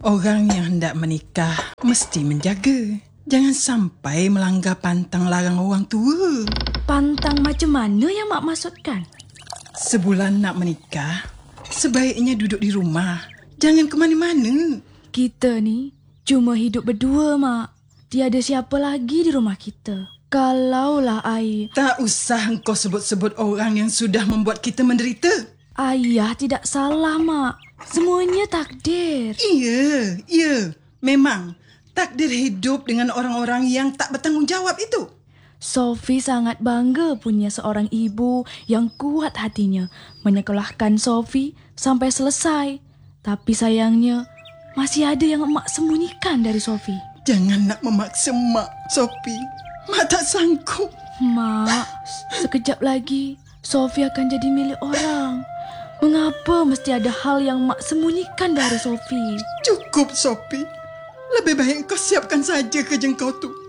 Orang yang hendak menikah mesti menjaga. Jangan sampai melanggar pantang larang orang tua. Pantang macam mana yang mak maksudkan? Sebulan nak menikah, sebaiknya duduk di rumah. Jangan ke mana-mana. Kita ni cuma hidup berdua, Mak. Tiada siapa lagi di rumah kita. Kalaulah air... Tak usah engkau sebut-sebut orang yang sudah membuat kita menderita. Ayah tidak salah, Mak. Semuanya takdir. Ya. Memang takdir hidup dengan orang-orang yang tak bertanggungjawab itu. Sophie sangat bangga punya seorang ibu yang kuat hatinya menyekolahkan Sophie sampai selesai. Tapi sayangnya, masih ada yang mak sembunyikan dari Sophie. Jangan nak memaksa mak, Sophie. Mak tak sanggup. Mak, sekejap lagi Sophie akan jadi milik orang. Mengapa mesti ada hal yang mak sembunyikan dari Sophie? Cukup, Sophie. Lebih baik kau siapkan saja kerja kau tu.